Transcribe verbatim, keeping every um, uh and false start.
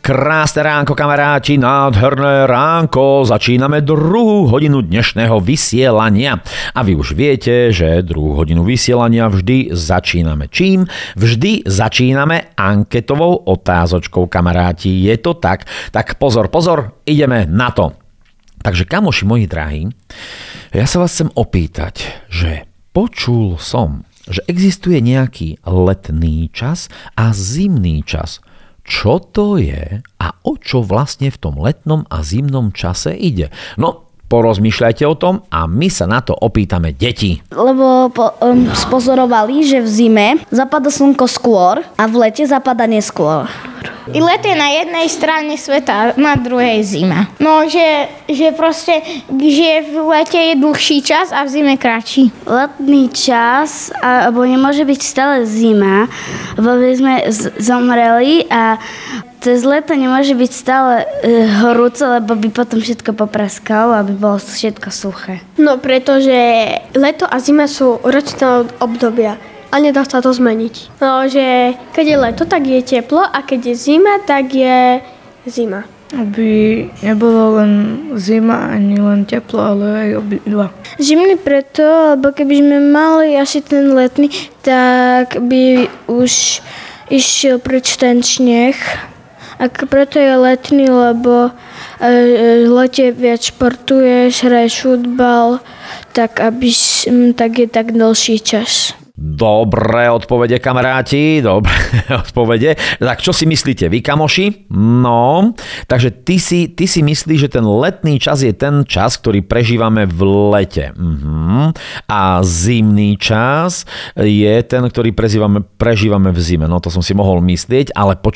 Krásne ránko, kamaráti, nádherné ránko. Začíname druhú hodinu dnešného vysielania. A vy už viete, že druhú hodinu vysielania vždy začíname čím? Vždy začíname anketovou otázočkou, kamaráti. Je to tak? Tak pozor, pozor, ideme na to. Takže kamoši moji drahí, ja sa vás chcem opýtať, že počul som, že existuje nejaký letný čas a zimný čas. Čo to je a o čo vlastne v tom letnom a zimnom čase ide? No, porozmýšľajte o tom a my sa na to opýtame deti. Lebo po, um, spozorovali, že v zime zapada slnko skôr a v lete zapada neskôr. I leto je na jednej strane sveta, na druhej zima. No, že, že proste, že v lete je dlhší čas a v zime kratší. Letný čas, alebo nemôže byť stále zima, lebo by sme z- zomreli a cez leto nemôže byť stále e, horúce, lebo by potom všetko popraskalo, aby bolo všetko suché. No, pretože leto a zima sú ročné obdobia. A nedá sa to zmeniť. No, že keď je leto, tak je teplo a keď je zima, tak je zima. Aby nebolo len zima ani len teplo, ale aj obidva. Zimný preto, lebo keby sme mali asi ten letný, tak by už išiel preč ten sneh. A preto je letný, lebo v lete viac športuješ, hraješ futbal, tak, aby, tak je tak dlhší čas. Dobré odpovede, kamaráti, dobré odpovede. Tak čo si myslíte vy, kamoši? No, takže ty si, ty si myslíš, že ten letný čas je ten čas, ktorý prežívame v lete. Uh-huh. A zimný čas je ten, ktorý prežívame, prežívame v zime. No to som si mohol myslieť, ale